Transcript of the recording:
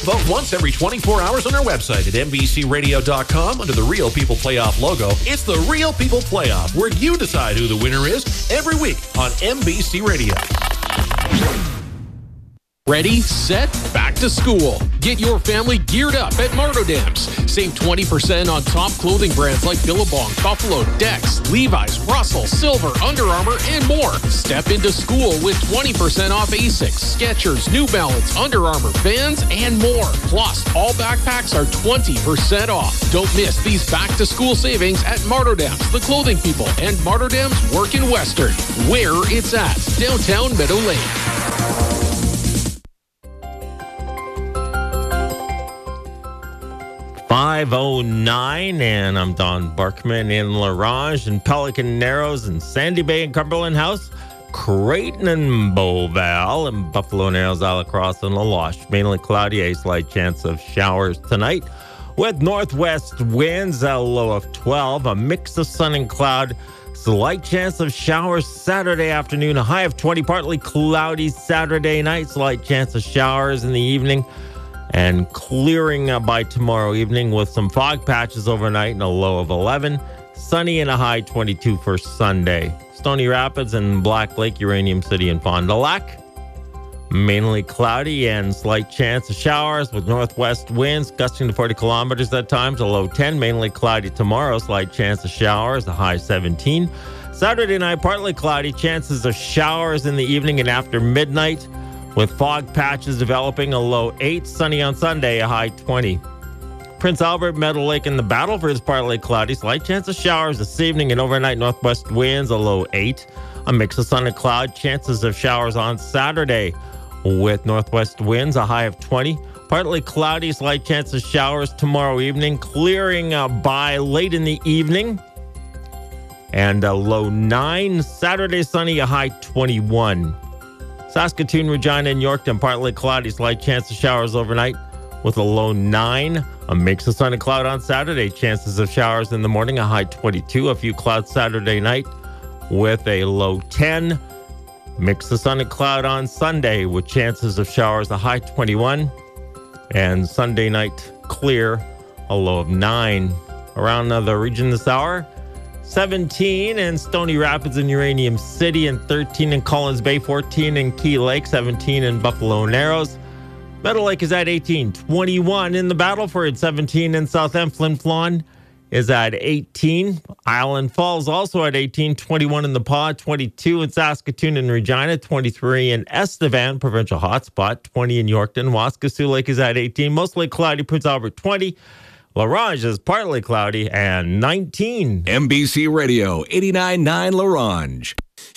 Vote once every 24 hours on our website at NBCRadio.com under the Real People Playoff logo. It's the Real People Playoff, where you decide who the winner is every week on NBC Radio. Ready, set, back to school. Get your family geared up at Martodams. Save 20% on top clothing brands like Billabong, Buffalo, Dex, Levi's, Russell, Silver, Under Armour, and more. Step into school with 20% off Asics, Skechers, New Balance, Under Armour, Vans, and more. Plus, all backpacks are 20% off. Don't miss these back-to-school savings at Martodams, The Clothing People, and Martodams Work in Western, where it's at, downtown Meadow Lane. 5:09, and I'm Don Barkman in La Ronge and Pelican Narrows and Sandy Bay and Cumberland House, Creighton and Beauval and Buffalo Narrows, Alacrosse and La Loche. Mainly cloudy, a slight chance of showers tonight with northwest winds, a low of 12, a mix of sun and cloud. Slight chance of showers Saturday afternoon, a high of 20, partly cloudy Saturday night, slight chance of showers in the evening. And clearing by tomorrow evening with some fog patches overnight and a low of 11. Sunny and a high 22 for Sunday. Stony Rapids and Black Lake, Uranium City and Fond du Lac. Mainly cloudy and slight chance of showers with northwest winds gusting to 40 kilometers at times, a low 10. Mainly cloudy tomorrow, slight chance of showers, a high 17. Saturday night, partly cloudy, chances of showers in the evening and after midnight, with fog patches developing, a low 8. Sunny on Sunday, a high 20. Prince Albert, Meadow Lake, and the Battleford is partly cloudy. Slight chance of showers this evening and overnight northwest winds, a low 8. A mix of sun and cloud. Chances of showers on Saturday with northwest winds, a high of 20. Partly cloudy, slight chance of showers tomorrow evening. Clearing by late in the evening and a low 9. Saturday sunny, a high 21. Saskatoon, Regina, and Yorkton, partly cloudy, slight chance of showers overnight with a low 9. A mix of sun and cloud on Saturday. Chances of showers in the morning, a high 22. A few clouds Saturday night with a low 10. Mix of sun and cloud on Sunday with chances of showers, a high 21. And Sunday night, clear, a low of 9. Around the region this hour, 17 in Stony Rapids and Uranium City, and 13 in Collins Bay, 14 in Key Lake, 17 in Buffalo Narrows. Meadow Lake is at 18, 21 in the Battleford, 17 in South End. Flin Flon is at 18. Island Falls also at 18, 21 in the Paw, 22 in Saskatoon and Regina, 23 in Estevan, provincial hotspot, 20 in Yorkton. Waskesiu Lake is at 18, mostly cloudy. Prince Albert, 20. La Ronge is partly cloudy and 19. NBC Radio 89.9 La Ronge.